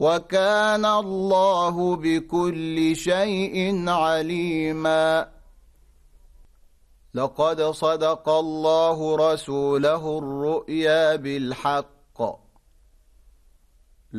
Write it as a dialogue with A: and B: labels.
A: وكان الله بكل شيء عليما لقد صدق الله رسوله الرؤيا بالحق